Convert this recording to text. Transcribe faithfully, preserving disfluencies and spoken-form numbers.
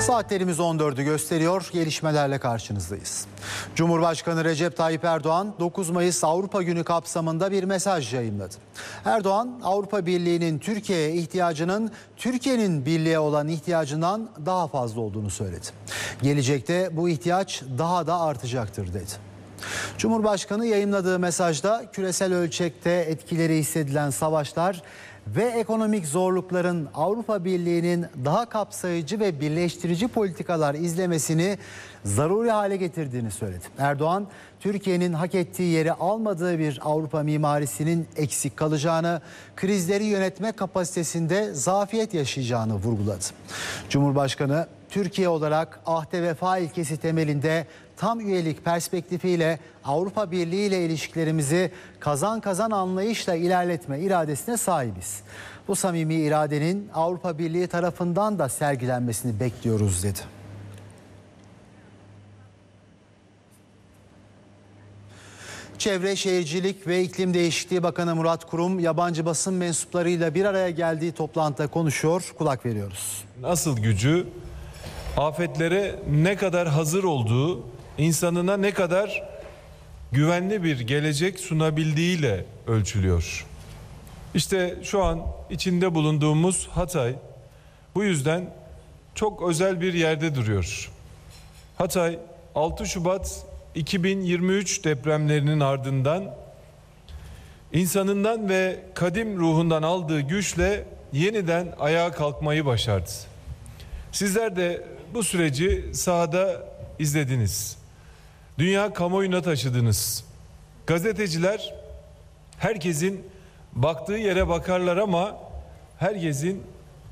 Saatlerimiz on dördü gösteriyor. Gelişmelerle karşınızdayız. Cumhurbaşkanı Recep Tayyip Erdoğan dokuz Mayıs Avrupa Günü kapsamında bir mesaj yayımladı. Erdoğan, Avrupa Birliği'nin Türkiye'ye ihtiyacının Türkiye'nin birliğe olan ihtiyacından daha fazla olduğunu söyledi. Gelecekte bu ihtiyaç daha da artacaktır dedi. Cumhurbaşkanı yayımladığı mesajda küresel ölçekte etkileri hissedilen savaşlar ve ekonomik zorlukların Avrupa Birliği'nin daha kapsayıcı ve birleştirici politikalar izlemesini zaruri hale getirdiğini söyledi. Erdoğan, Türkiye'nin hak ettiği yeri almadığı bir Avrupa mimarisinin eksik kalacağını, krizleri yönetme kapasitesinde zafiyet yaşayacağını vurguladı. Cumhurbaşkanı, Türkiye olarak ahde vefa ilkesi temelinde tam üyelik perspektifiyle Avrupa Birliği ile ilişkilerimizi kazan kazan anlayışla ilerletme iradesine sahibiz. Bu samimi iradenin Avrupa Birliği tarafından da sergilenmesini bekliyoruz dedi. Çevre, Şehircilik ve İklim Değişikliği Bakanı Murat Kurum yabancı basın mensuplarıyla bir araya geldiği toplantıda konuşuyor. Kulak veriyoruz. Asıl gücü afetlere ne kadar hazır olduğu, insanına ne kadar güvenli bir gelecek sunabildiğiyle ölçülüyor. İşte şu an içinde bulunduğumuz Hatay bu yüzden çok özel bir yerde duruyor. Hatay altı Şubat iki bin yirmi üç depremlerinin ardından insanından ve kadim ruhundan aldığı güçle yeniden ayağa kalkmayı başardı. Sizler de bu süreci sahada izlediniz. Dünya kamuoyuna taşıdınız. Gazeteciler herkesin baktığı yere bakarlar ama herkesin